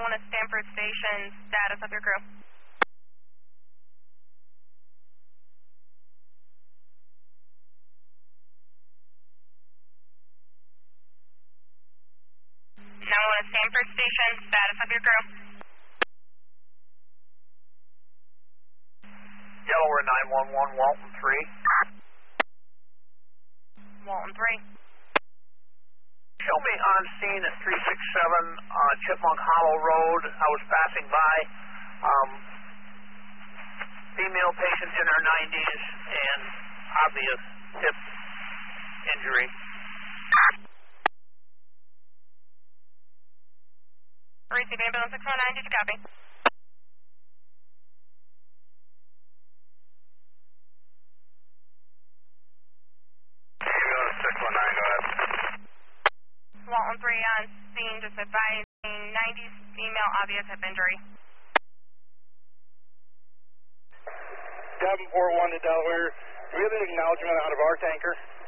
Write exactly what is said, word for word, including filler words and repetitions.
one at Stanford Station, status of your crew. nine one one at Stanford Station, status of your crew. Delaware nine one one, Walton three. Walton three. Show me on scene at three six seven uh, Chipmunk Hollow Road. I was passing by. Um, female patient in her nineties and obvious hip injury. Receive ambulance six one nine, did you copy? six one nine, go ahead. Walton three on scene, just advising nineties female obvious hip injury. Davenport one to Delaware. Do we have an acknowledgement out of our tanker?